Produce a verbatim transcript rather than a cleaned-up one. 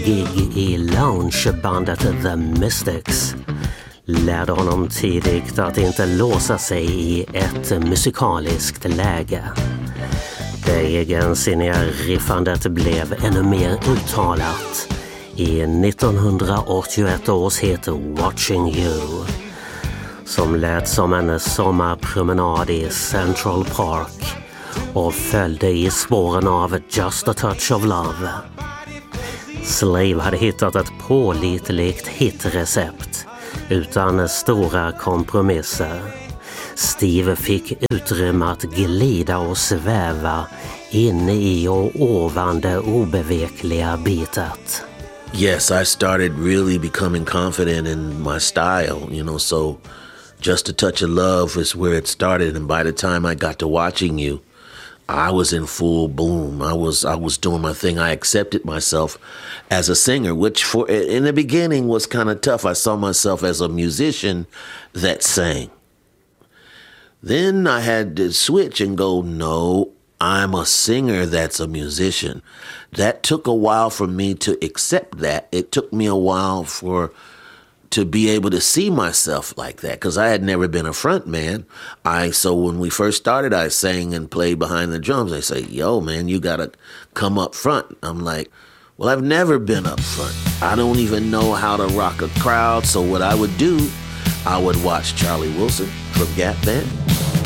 gig i loungebandet The Mystics lärde honom tidigt att inte låsa sig i ett musikaliskt läge. Det egensinniga riffandet blev ännu mer uttalat i nittonhundraåttioett års hit Watching You, som lät som en sommarpromenad i Central Park och följde i spåren av Just a Touch of Love. Slave hade hittat ett pålitligt hitrecept utan stora kompromisser. Steve fick utrymme att glida och sväva in i och ovan det obevekliga bitet. Yes, I started really becoming confident in my style, you know, so Just a Touch of Love is where it started, and by the time I got to Watching You, I was in full bloom. I was I was doing my thing. I accepted myself as a singer, which for in the beginning was kind of tough. I saw myself as a musician that sang. Then I had to switch and go, no, I'm a singer that's a musician. That took a while for me to accept that. It took me a while for to be able to see myself like that, because I had never been a front man. I so when we first started, I sang and played behind the drums. They say, yo, man, you got to come up front. I'm like, well, I've never been up front. I don't even know how to rock a crowd. So what I would do, I would watch Charlie Wilson from Gap Band.